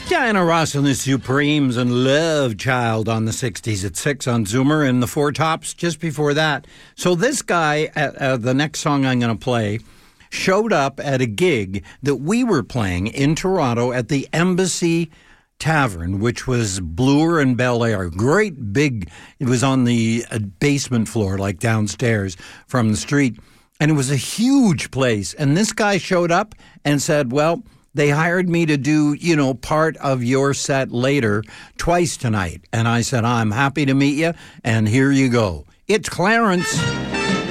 Diana Ross and the Supremes and Love Child on the 60s at 6 on Zoomer, and the Four Tops just before that. So this guy, the next song I'm going to play, showed up at a gig that we were playing in Toronto at the Embassy Tavern, which was Bloor and Bel Air. Great big, it was on the basement floor, like downstairs from the street. And it was a huge place. And this guy showed up and said, well, they hired me to do, part of your set later, twice tonight. And I said, I'm happy to meet you, and here you go. It's Clarence.